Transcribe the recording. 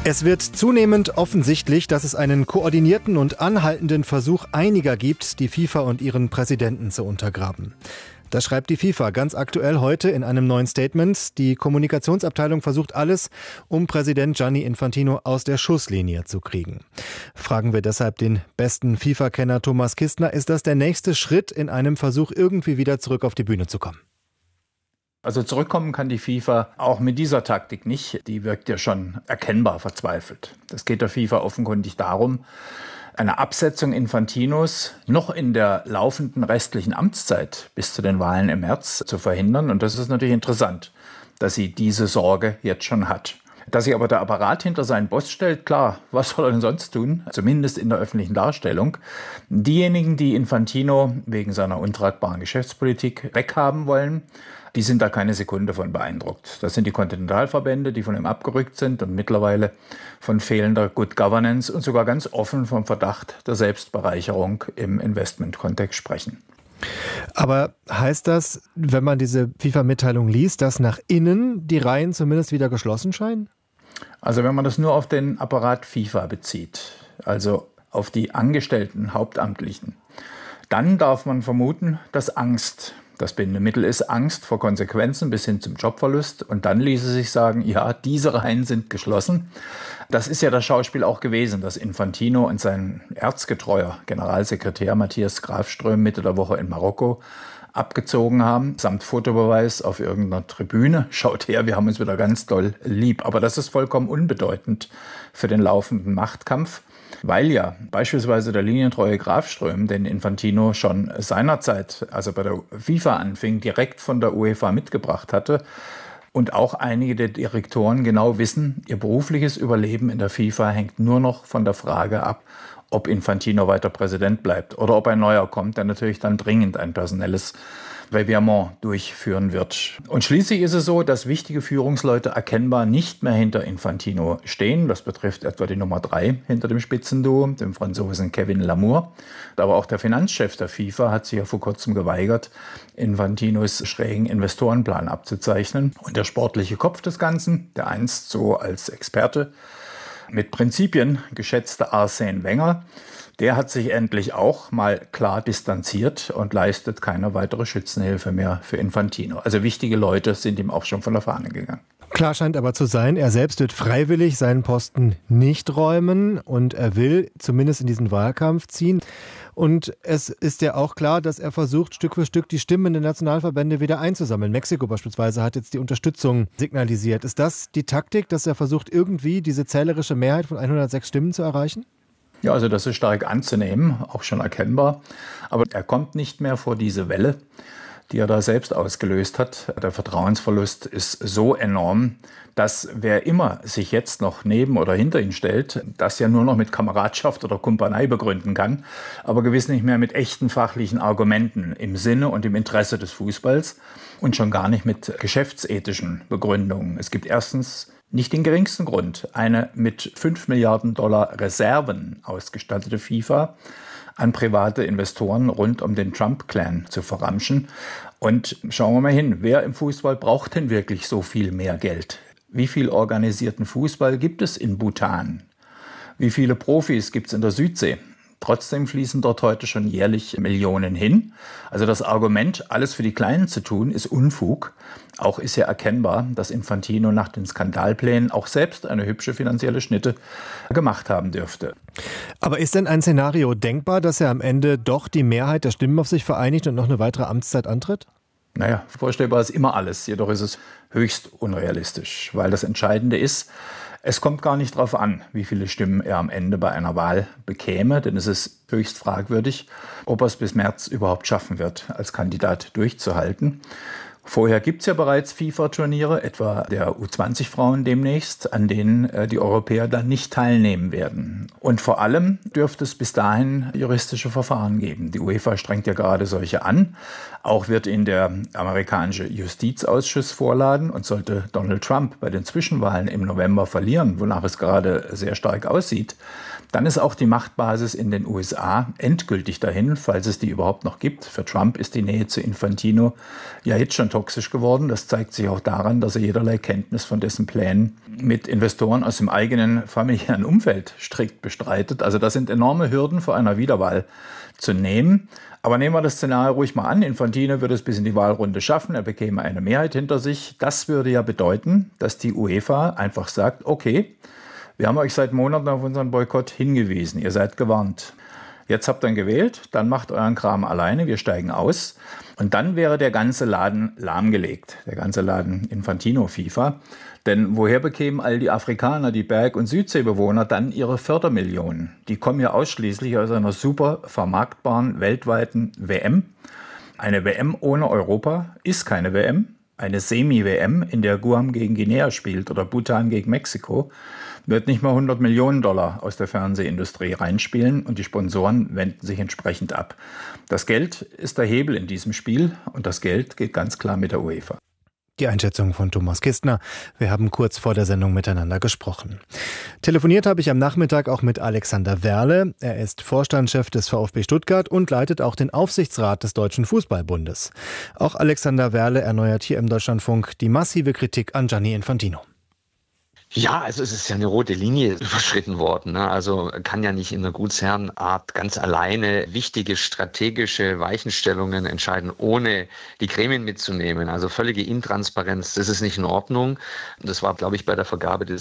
Es wird zunehmend offensichtlich, dass es einen koordinierten und anhaltenden Versuch einiger gibt, die FIFA und ihren Präsidenten zu untergraben. Das schreibt die FIFA ganz aktuell heute in einem neuen Statement. Die Kommunikationsabteilung versucht alles, um Präsident Gianni Infantino aus der Schusslinie zu kriegen. Fragen wir deshalb den besten FIFA-Kenner Thomas Kistner, ist das der nächste Schritt in einem Versuch, irgendwie wieder zurück auf die Bühne zu kommen? Also zurückkommen kann die FIFA auch mit dieser Taktik nicht. Die wirkt ja schon erkennbar verzweifelt. Es geht der FIFA offenkundig darum, eine Absetzung Infantinos noch in der laufenden restlichen Amtszeit bis zu den Wahlen im März zu verhindern. Und das ist natürlich interessant, dass sie diese Sorge jetzt schon hat. Dass sich aber der Apparat hinter seinen Boss stellt, klar, was soll er denn sonst tun? Zumindest in der öffentlichen Darstellung. Diejenigen, die Infantino wegen seiner untragbaren Geschäftspolitik weghaben wollen, die sind da keine Sekunde von beeindruckt. Das sind die Kontinentalverbände, die von ihm abgerückt sind und mittlerweile von fehlender Good Governance und sogar ganz offen vom Verdacht der Selbstbereicherung im Investmentkontext sprechen. Aber heißt das, wenn man diese FIFA-Mitteilung liest, dass nach innen die Reihen zumindest wieder geschlossen scheinen? Also wenn man das nur auf den Apparat FIFA bezieht, also auf die angestellten Hauptamtlichen, dann darf man vermuten, dass Angst das Bindemittel ist, Angst vor Konsequenzen bis hin zum Jobverlust. Und dann ließe sich sagen, ja, diese Reihen sind geschlossen. Das ist ja das Schauspiel auch gewesen, dass Infantino und sein erzgetreuer Generalsekretär Matthias Grafström Mitte der Woche in Marokko abgezogen haben, samt Fotobeweis auf irgendeiner Tribüne. Schaut her, wir haben uns wieder ganz doll lieb. Aber das ist vollkommen unbedeutend für den laufenden Machtkampf, weil ja beispielsweise der linientreue Grafström, den Infantino schon seinerzeit, also bei der FIFA anfing, direkt von der UEFA mitgebracht hatte, und auch einige der Direktoren genau wissen, ihr berufliches Überleben in der FIFA hängt nur noch von der Frage ab, ob Infantino weiter Präsident bleibt oder ob ein neuer kommt, der natürlich dann dringend ein personelles Revirement durchführen wird. Und schließlich ist es so, dass wichtige Führungsleute erkennbar nicht mehr hinter Infantino stehen. Das betrifft etwa die Nummer 3 hinter dem Spitzenduo, dem Franzosen Kevin Lamour. Aber auch der Finanzchef der FIFA hat sich ja vor kurzem geweigert, Infantinos schrägen Investorenplan abzuzeichnen. Und der sportliche Kopf des Ganzen, der einst so als Experte mit Prinzipien geschätzte Arsène Wenger, der hat sich endlich auch mal klar distanziert und leistet keine weitere Schützenhilfe mehr für Infantino. Also wichtige Leute sind ihm auch schon von der Fahne gegangen. Klar scheint aber zu sein, er selbst wird freiwillig seinen Posten nicht räumen und er will zumindest in diesen Wahlkampf ziehen. Und es ist ja auch klar, dass er versucht, Stück für Stück die Stimmen der Nationalverbände wieder einzusammeln. Mexiko beispielsweise hat jetzt die Unterstützung signalisiert. Ist das die Taktik, dass er versucht, irgendwie diese zählerische Mehrheit von 106 Stimmen zu erreichen? Ja, also das ist stark anzunehmen, auch schon erkennbar. Aber er kommt nicht mehr vor diese Welle, die er da selbst ausgelöst hat. Der Vertrauensverlust ist so enorm, dass wer immer sich jetzt noch neben oder hinter ihn stellt, das ja nur noch mit Kameradschaft oder Kumpanei begründen kann, aber gewiss nicht mehr mit echten fachlichen Argumenten im Sinne und im Interesse des Fußballs und schon gar nicht mit geschäftsethischen Begründungen. Es gibt erstens nicht den geringsten Grund, eine mit 5 Milliarden Dollar Reserven ausgestattete FIFA an private Investoren rund um den Trump-Clan zu verramschen. Und schauen wir mal hin, wer im Fußball braucht denn wirklich so viel mehr Geld? Wie viel organisierten Fußball gibt es in Bhutan? Wie viele Profis gibt es in der Südsee? Trotzdem fließen dort heute schon jährlich Millionen hin. Also das Argument, alles für die Kleinen zu tun, ist Unfug. Auch ist ja erkennbar, dass Infantino nach den Skandalplänen auch selbst eine hübsche finanzielle Schnitte gemacht haben dürfte. Aber ist denn ein Szenario denkbar, dass er am Ende doch die Mehrheit der Stimmen auf sich vereinigt und noch eine weitere Amtszeit antritt? Naja, vorstellbar ist immer alles. Jedoch ist es höchst unrealistisch, weil das Entscheidende ist, es kommt gar nicht darauf an, wie viele Stimmen er am Ende bei einer Wahl bekäme, denn es ist höchst fragwürdig, ob er es bis März überhaupt schaffen wird, als Kandidat durchzuhalten. Vorher gibt es ja bereits FIFA-Turniere, etwa der U20-Frauen demnächst, an denen die Europäer dann nicht teilnehmen werden. Und vor allem dürfte es bis dahin juristische Verfahren geben. Die UEFA strengt ja gerade solche an. Auch wird ihn der amerikanische Justizausschuss vorladen. Und sollte Donald Trump bei den Zwischenwahlen im November verlieren, wonach es gerade sehr stark aussieht, dann ist auch die Machtbasis in den USA endgültig dahin, falls es die überhaupt noch gibt. Für Trump ist die Nähe zu Infantino ja jetzt schon toxisch geworden. Das zeigt sich auch daran, dass er jederlei Kenntnis von dessen Plänen mit Investoren aus dem eigenen familiären Umfeld strikt bestreitet. Also das sind enorme Hürden vor einer Wiederwahl zu nehmen. Aber nehmen wir das Szenario ruhig mal an. Infantino würde es bis in die Wahlrunde schaffen. Er bekäme eine Mehrheit hinter sich. Das würde ja bedeuten, dass die UEFA einfach sagt, okay, wir haben euch seit Monaten auf unseren Boykott hingewiesen. Ihr seid gewarnt. Jetzt habt ihr ihn gewählt, dann macht euren Kram alleine, wir steigen aus. Und dann wäre der ganze Laden lahmgelegt, der ganze Laden Infantino FIFA. Denn woher bekämen all die Afrikaner, die Berg- und Südseebewohner dann ihre Fördermillionen? Die kommen ja ausschließlich aus einer super vermarktbaren weltweiten WM. Eine WM ohne Europa ist keine WM. Eine Semi-WM, in der Guam gegen Guinea spielt oder Bhutan gegen Mexiko, wird nicht mal 100 Millionen Dollar aus der Fernsehindustrie reinspielen und die Sponsoren wenden sich entsprechend ab. Das Geld ist der Hebel in diesem Spiel und das Geld geht ganz klar mit der UEFA. Die Einschätzung von Thomas Kistner. Wir haben kurz vor der Sendung miteinander gesprochen. Telefoniert habe ich am Nachmittag auch mit Alexander Werle. Er ist Vorstandschef des VfB Stuttgart und leitet auch den Aufsichtsrat des Deutschen Fußballbundes. Auch Alexander Werle erneuert hier im Deutschlandfunk die massive Kritik an Gianni Infantino. Ja, also es ist ja eine rote Linie überschritten worden. Ne? Also kann ja nicht in einer Gutsherrenart ganz alleine wichtige strategische Weichenstellungen entscheiden, ohne die Gremien mitzunehmen. Also völlige Intransparenz, das ist nicht in Ordnung. Das war, glaube ich, bei der Vergabe des